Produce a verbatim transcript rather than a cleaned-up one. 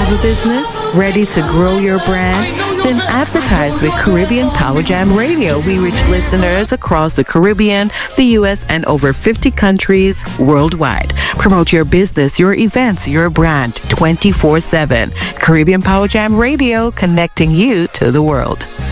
have a business? Ready to grow your brand? Then advertise with Caribbean Power Jam Radio. We reach listeners across the Caribbean, the U S, and over fifty countries worldwide. Promote your business, your events, your brand twenty-four seven. Caribbean Power Jam Radio, connecting you to the world.